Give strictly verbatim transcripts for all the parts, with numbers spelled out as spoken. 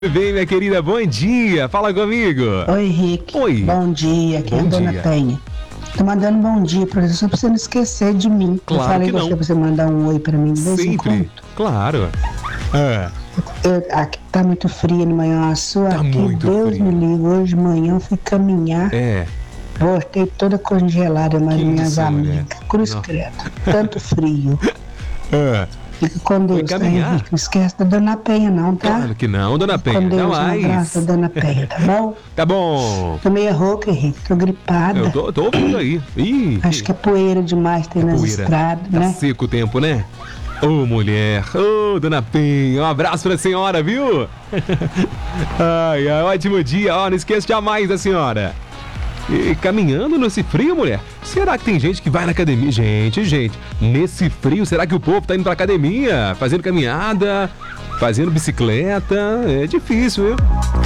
Tudo bem, minha querida? Bom dia. Fala comigo. Oi, Henrique. Oi. Bom dia. Aqui é a Bom Dona dia. Penha. Tô mandando bom dia pra você, só pra você não esquecer de mim. Claro eu falei que com não. você pra você mandar um oi pra mim de vez em Sempre. quando. Claro. É. Eu, aqui tá muito frio no manhã, a sua Tá aqui, muito Deus frio. me livre. Hoje de manhã eu fui caminhar, É. voltei toda congelada, mas Que minhas isso, amigas. mulher? Cruz Não. credo. Tanto frio. É. Fica com Deus, tá, caminhar? Henrique? Não esquece da Dona Penha, não, tá? Claro que não, Dona Fica Penha. com Deus, um Jamais. abraço da Dona Penha, tá bom? Tá bom. Tô meio rouca, Henrique, tô gripada. Eu tô, tô ouvindo aí. Ih, Acho que é poeira demais tem nas poeira. estradas, Tá né? seco o tempo, né? Ô, mulher. Ô, Dona Penha. Um abraço pra senhora, viu? Ai, ai, ótimo dia. Ó, não esqueça jamais da senhora. E caminhando nesse frio, mulher? Será que tem gente que vai na academia? Gente, gente, nesse frio, será que o povo tá indo pra academia? Fazendo caminhada, fazendo bicicleta? É difícil, viu?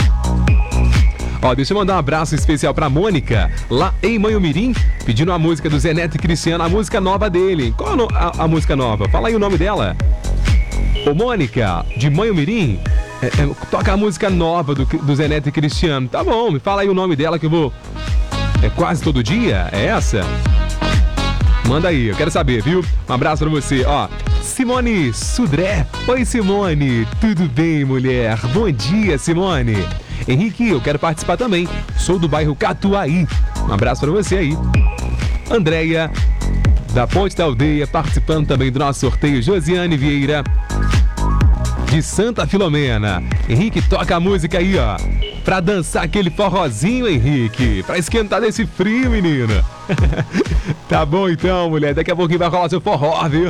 Ó, deixa eu mandar um abraço especial pra Mônica, lá em Manhumirim, pedindo a música do Zé Neto e Cristiano, a música nova dele. Qual a, no- a- a música nova? Fala aí o nome dela. Ô, Mônica, de Manhumirim, é, é, toca a música nova do, do Zé Neto e Cristiano. Tá bom, me fala aí o nome dela que eu vou... É quase todo dia? É essa? Manda aí, eu quero saber, viu? Um abraço pra você, ó. Simone Sudré. Oi, Simone. Tudo bem, mulher? Bom dia, Simone. Henrique, eu quero participar também. Sou do bairro Catuaí. Um abraço pra você aí. Andréia, da Ponte da Aldeia, participando também do nosso sorteio. Josiane Vieira, de Santa Filomena. Henrique, toca a música aí, ó. Pra dançar aquele forrozinho, Henrique. Pra esquentar desse frio, menino. Tá bom então, mulher. Daqui a pouquinho vai rolar seu forró, viu?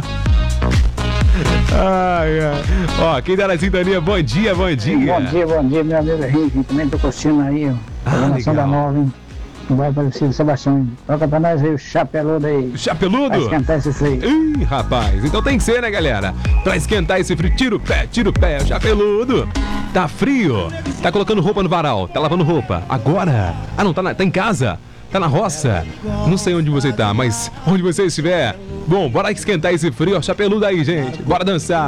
Ai, ai. Ó, quem tá na sintonia, bom dia, bom dia. Bom dia, bom dia, meu amigo Henrique. Também tô curtindo aí, ó. Ah, Programação legal. da Nova, hein? Não vai aparecer Sebastião. Toca pra nós aí o chapeludo aí. Vai Chapeludo? esquentar esse frio. Ih, rapaz, então tem que ser, né, galera? Pra esquentar esse frio, tira o pé, tira o pé, chapeludo. Tá frio? Tá colocando roupa no varal, tá lavando roupa. Agora? Ah, não, tá, na- tá em casa? Tá na roça? Não sei onde você tá, mas onde você estiver. Bom, bora esquentar esse frio, ó, chapeludo aí, gente. Bora dançar.